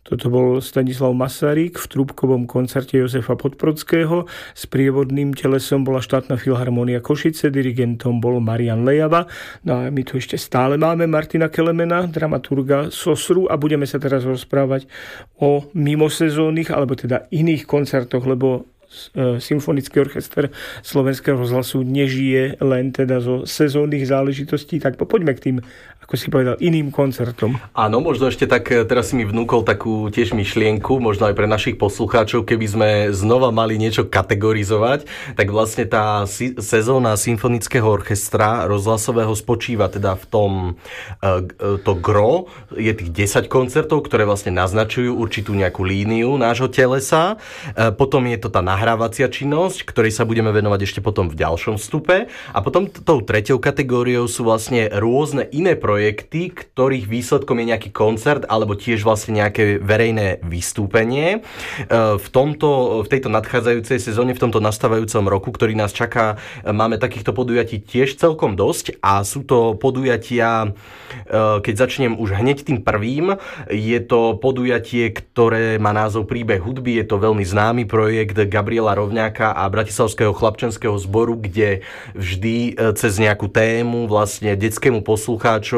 Toto bol Stanislav Masaryk v trúbkovom koncerte Jozefa Podbrodského. Sprievodným telesom bola štátna filharmónia Košice, dirigentom bol Marian Lejava. No a my tu ešte stále máme Martina Kelemena, dramaturga Sosru, a budeme sa teraz rozprávať o mimosezónnych, alebo teda iných koncertoch, lebo Symfonický orchester Slovenského rozhlasu nežije len teda zo sezónnych záležitostí, tak poďme k tým, ako si povedal, iným koncertom. Áno, možno ešte tak, teraz si mi vnúkol takú tiež myšlienku, možno aj pre našich poslucháčov, keby sme znova mali niečo kategorizovať, tak vlastne tá sezóna Symfonického orchestra rozhlasového spočíva teda v tom, to gro je tých 10 koncertov, ktoré vlastne naznačujú určitú nejakú líniu nášho telesa. Potom je to tá nahrávacia činnosť, ktorej sa budeme venovať ešte potom v ďalšom vstupe. A potom tou treťou kategóriou sú vlastne rôzne iné projekty, ktorých výsledkom je nejaký koncert alebo tiež vlastne nejaké verejné vystúpenie. V tejto nadchádzajúcej sezóne, v tomto nastávajúcom roku, ktorý nás čaká, máme takýchto podujatí tiež celkom dosť a sú to podujatia, keď začnem už hneď tým prvým, je to podujatie, ktoré má názov Príbeh hudby, je to veľmi známy projekt Gabriela Rovňáka a Bratislavského chlapčenského zboru, kde vždy cez nejakú tému vlastne detskému poslucháčovi